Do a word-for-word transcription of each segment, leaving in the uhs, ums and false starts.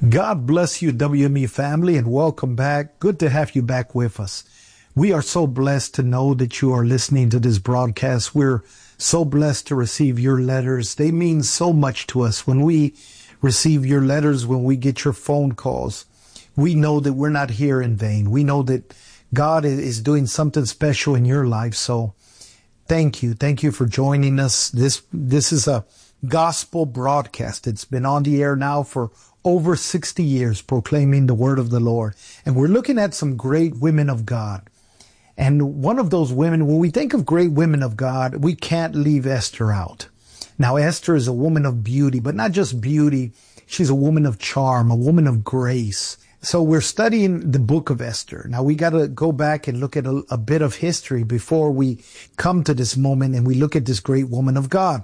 God bless you, W M E family, and welcome back. Good to have you back with us. We are so blessed to know that you are listening to this broadcast. We're so blessed to receive your letters. They mean so much to us. When we receive your letters, when we get your phone calls, we know that we're not here in vain. We know that God is doing something special in your life. So thank you. Thank you for joining us. This, this is a gospel broadcast. It's been on the air now for over sixty years, proclaiming the word of the Lord. And we're looking at some great women of God. And one of those women, when we think of great women of God, we can't leave Esther out. Now, Esther is a woman of beauty, but not just beauty. She's a woman of charm, a woman of grace. So we're studying the book of Esther. Now, we got to go back and look at a, a bit of history before we come to this moment and we look at this great woman of God.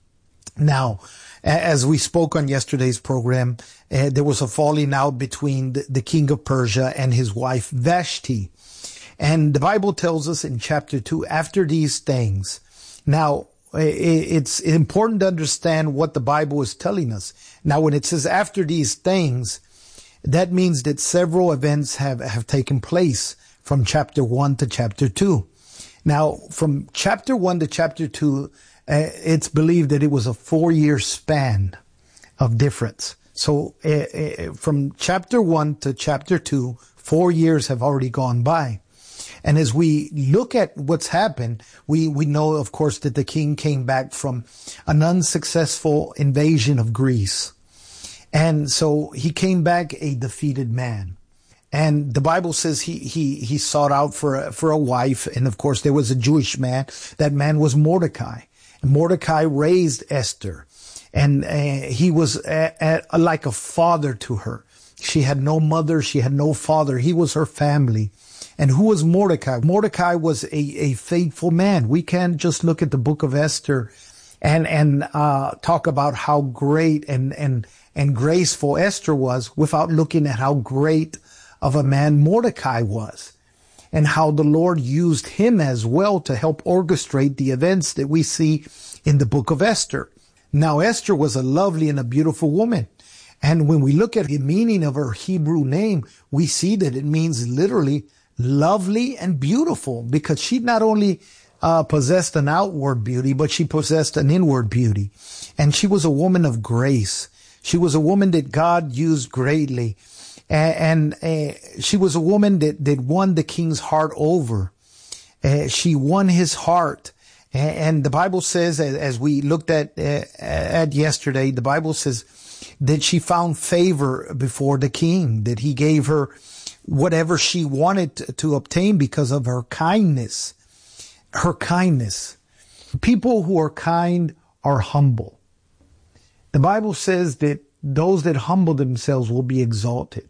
Now, as we spoke on yesterday's program, uh, there was a falling out between the, the king of Persia and his wife Vashti. And the Bible tells us in chapter two, after these things. Now, it's important to understand what the Bible is telling us. Now, when it says after these things, that means that several events have, have taken place from chapter one to chapter two. Now, from chapter one to chapter two, uh, it's believed that it was a four-year span of difference. So uh, uh, from chapter one to chapter two, four years have already gone by. And as we look at what's happened, we, we know, of course, that the king came back from an unsuccessful invasion of Greece. And so he came back a defeated man. And the Bible says he, he, he sought out for a, for a wife. And of course, there was a Jewish man. That man was Mordecai. And Mordecai raised Esther. And uh, he was a, a, like a father to her. She had no mother. She had no father. He was her family. And who was Mordecai? Mordecai was a, a faithful man. We can't just look at the book of Esther and, and, uh, talk about how great and, and, and graceful Esther was without looking at how great of a man Mordecai was and how the Lord used him as well to help orchestrate the events that we see in the book of Esther. Now, Esther was a lovely and a beautiful woman. And when we look at the meaning of her Hebrew name, we see that it means literally lovely and beautiful, because she not only uh, possessed an outward beauty, but she possessed an inward beauty. And she was a woman of grace. She was a woman that God used greatly. And, and uh, she was a woman that, that won the king's heart over. Uh, she won his heart. And the Bible says, as we looked at, uh, at yesterday, the Bible says that she found favor before the king, that he gave her whatever she wanted to obtain because of her kindness. Her kindness. People who are kind are humble. The Bible says that those that humble themselves will be exalted.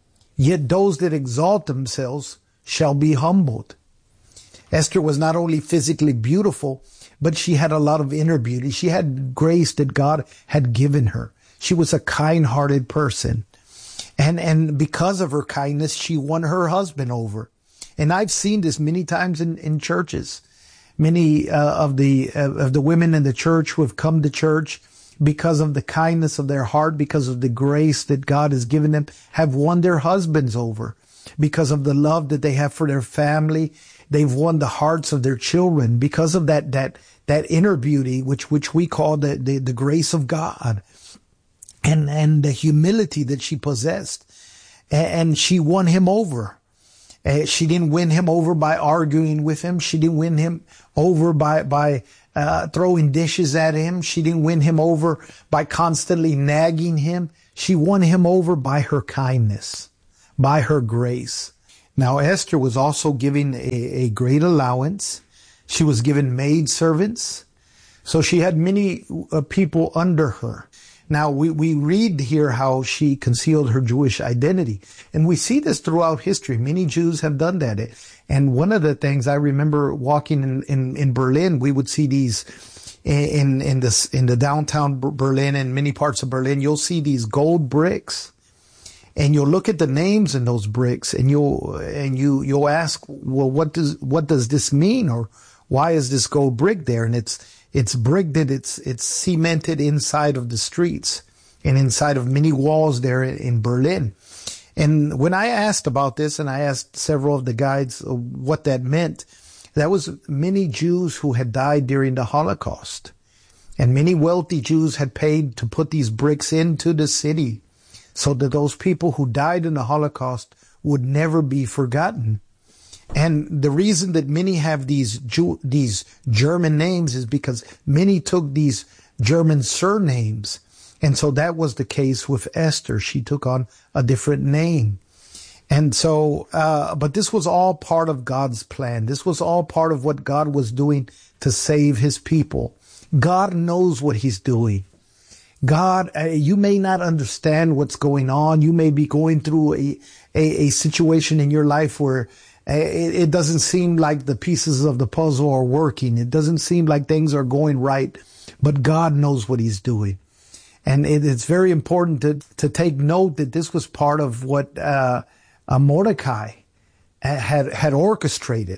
Yet those that exalt themselves shall be humbled. Esther was not only physically beautiful, but she had a lot of inner beauty. She had grace that God had given her. She was a kind-hearted person. And, and because of her kindness, she won her husband over. And I've seen this many times in, in churches. Many, uh, of the, uh, of the women in the church who have come to church because of the kindness of their heart, because of the grace that God has given them, have won their husbands over. Because of the love that they have for their family, they've won the hearts of their children because of that, that, that inner beauty, which, which we call the, the, the grace of God. And, and the humility that she possessed. And she won him over. Uh, she didn't win him over by arguing with him. She didn't win him over by, by, uh, throwing dishes at him. She didn't win him over by constantly nagging him. She won him over by her kindness, by her grace. Now, Esther was also given a, a great allowance. She was given maid servants. So she had many uh, people under her. Now, we, we read here how she concealed her Jewish identity. And we see this throughout history. Many Jews have done that. And one of the things I remember walking in, in, in Berlin, we would see these in, in this, in the downtown Berlin and many parts of Berlin, you'll see these gold bricks. And you'll look at the names in those bricks and you'll, and you, you'll ask, well, what does, what does this mean? Or why is this gold brick there? And it's, It's bricked, it's, it's cemented inside of the streets. and inside of many walls there in Berlin. And when I asked about this, and I asked several of the guides what that meant, that was many Jews who had died during the Holocaust. And many wealthy Jews had paid to put these bricks into the city so that those people who died in the Holocaust would never be forgotten. And the reason that many have these Jew, these German names is because many took these German surnames. And so that was the case with Esther. She took on a different name. And so, uh, but this was all part of God's plan. This was all part of what God was doing to save his people. God knows what he's doing. God, uh, you may not understand what's going on. You may be going through a, a, a situation in your life where uh, it, it doesn't seem like the pieces of the puzzle are working. It doesn't seem like things are going right, but God knows what he's doing. And it, it's very important to, to take note that this was part of what, uh, uh Mordecai had, had orchestrated.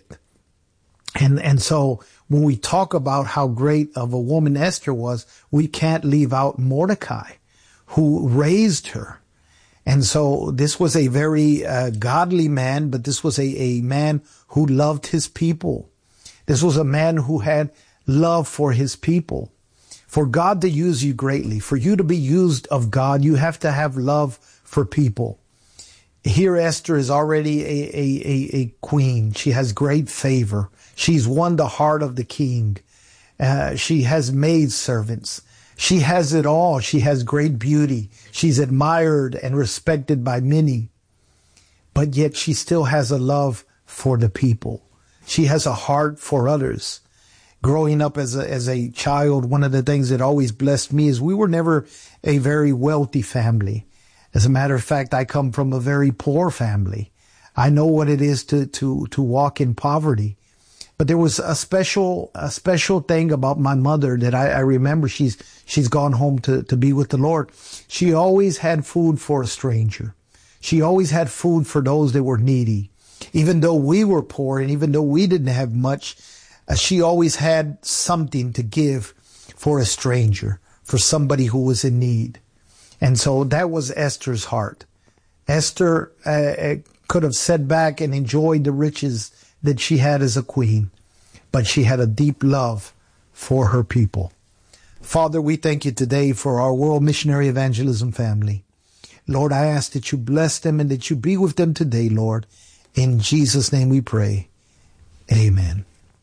And, and so when we talk about how great of a woman Esther was, we can't leave out Mordecai, who raised her. And so this was a very uh, godly man, but this was a, a man who loved his people. This was a man who had love for his people. For God to use you greatly, for you to be used of God, you have to have love for people. Here Esther is already a, a, a, a queen. She has great favor. She's won the heart of the king. Uh, she has maid servants. She has it all. She has great beauty. She's admired and respected by many. But yet she still has a love for the people. She has a heart for others. Growing up as a, as a child, one of the things that always blessed me is we were never a very wealthy family. As a matter of fact, I come from a very poor family. I know what it is to, to, to walk in poverty. But there was a special, a special thing about my mother that I, I remember. She's, she's gone home to, to be with the Lord. She always had food for a stranger. She always had food for those that were needy. Even though we were poor and even though we didn't have much, uh, she always had something to give for a stranger, for somebody who was in need. And so that was Esther's heart. Esther uh, could have sat back and enjoyed the riches that she had as a queen, but she had a deep love for her people. Father, we thank you today for our World Missionary Evangelism family. Lord, I ask that you bless them and that you be with them today, Lord. In Jesus' name we pray. Amen.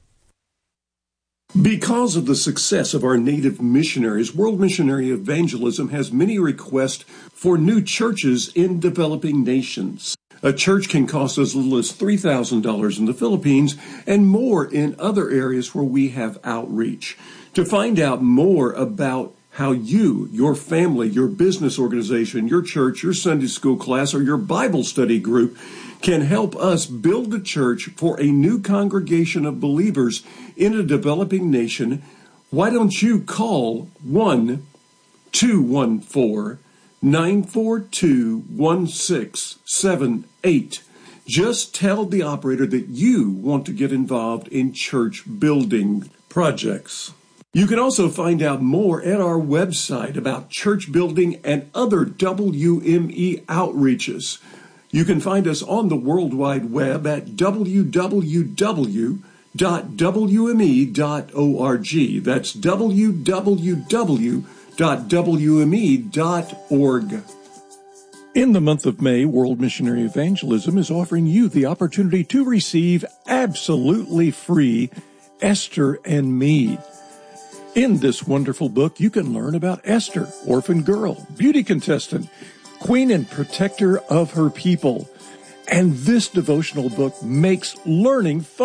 Because of the success of our native missionaries, World Missionary Evangelism has many requests for new churches in developing nations. A church can cost as little as three thousand dollars in the Philippines and more in other areas where we have outreach. To find out more about how you, your family, your business organization, your church, your Sunday school class, or your Bible study group can help us build a church for a new congregation of believers in a developing nation, why don't you call one two one four, nine four two, one six seven eight. Just tell the operator that you want to get involved in church building projects. You can also find out more at our website about church building and other W M E outreaches. You can find us on the World Wide Web at w w w dot w m e dot org. That's w w w dot w m e dot org. In the month of May, World Missionary Evangelism is offering you the opportunity to receive absolutely free Esther and Me. In this wonderful book, you can learn about Esther, orphan girl, beauty contestant, queen and protector of her people. And this devotional book makes learning fun.